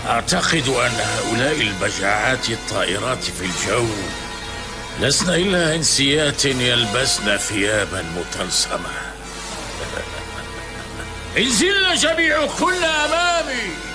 أعتقد أن هؤلاء البجعات الطائرات في الجو لسن إلا إنسيات يلبسن ثيابا مطلسمة. انزلن جميعكن أمامي.